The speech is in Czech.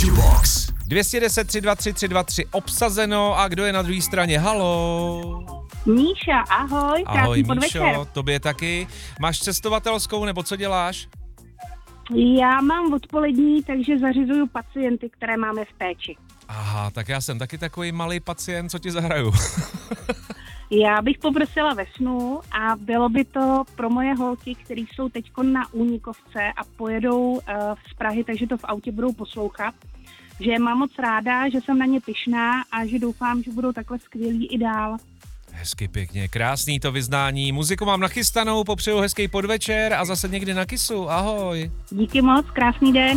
Futubox. 210 323 323 obsazeno a kdo je na druhé straně? Haló. Míša, ahoj, krásný Ahoj podvečer. Míšo, tobě taky. Máš cestovatelskou nebo co děláš? Já mám odpolední, takže zařizuju pacienty, které máme v péči. Aha, tak já jsem taky takový malý pacient, co ti zahraju? Já bych poprosila ve snu a bylo by to pro moje holky, které jsou teď na Únikovce a pojedou z Prahy, takže to v autě budou poslouchat, že je mám moc ráda, že jsem na ně pyšná a že doufám, že budou takhle skvělí i dál. Hezky pěkně, krásný to vyznání. Muziku mám nachystanou, popřeju hezký podvečer a zase někdy na kysu. Ahoj. Díky moc, krásný den.